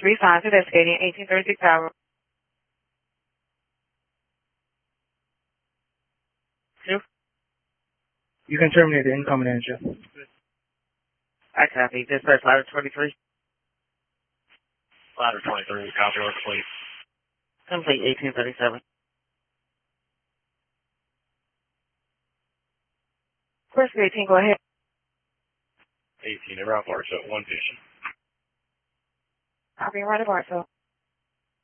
35, investigating 1836 Tower. You can terminate the incoming engine. I copy. Dispatch ladder 23. Ladder 23, copy, work complete. Complete 1837. First 18, go ahead. 18, around Barstow, one patient. Copy, right at Barstow.